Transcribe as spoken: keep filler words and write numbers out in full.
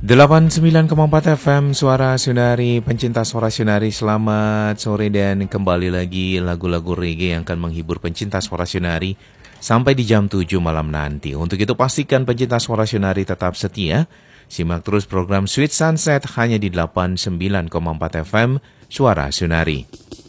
delapan puluh sembilan koma empat F M Suara Sunari, pencinta Suara Sunari, selamat sore dan kembali lagi lagu-lagu reggae yang akan menghibur pencinta Suara Sunari sampai di jam tujuh malam nanti. Untuk itu pastikan pencinta Suara Sunari tetap setia, simak terus program Sweet Sunset hanya di delapan puluh sembilan koma empat F M Suara Sunari.